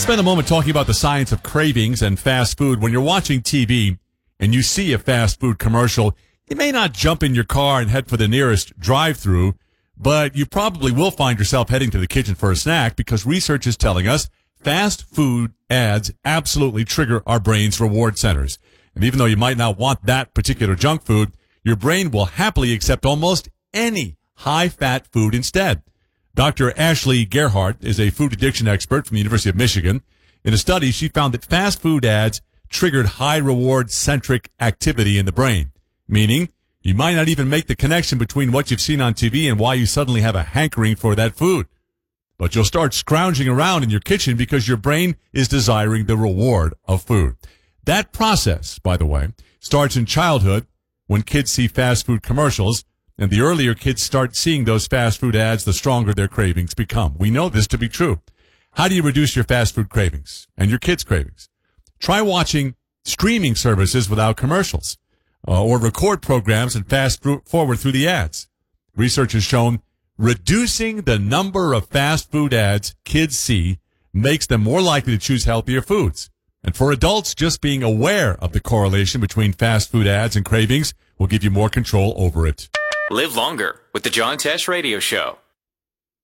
Let's spend a moment talking about the science of cravings and fast food. When you're watching TV and you see a fast food commercial, you may not jump in your car and head for the nearest drive-thru, but you probably will find yourself heading to the kitchen for a snack because research is telling us fast food ads absolutely trigger our brain's reward centers. And even though you might not want that particular junk food, your brain will happily accept almost any high-fat food instead. Dr. Ashley Gerhardt is a food addiction expert from the University of Michigan. In a study, she found that fast food ads triggered high-reward-centric activity in the brain, meaning you might not even make the connection between what you've seen on TV and why you suddenly have a hankering for that food. But you'll start scrounging around in your kitchen because your brain is desiring the reward of food. That process, by the way, starts in childhood when kids see fast food commercials, and the earlier kids start seeing those fast food ads, the stronger their cravings become. We know this to be true. How do you reduce your fast food cravings and your kids' cravings? Try watching streaming services without commercials, or record programs and fast forward through the ads. Research has shown reducing the number of fast food ads kids see makes them more likely to choose healthier foods. And for adults, just being aware of the correlation between fast food ads and cravings will give you more control over it. Live longer with the John Tesh Radio Show.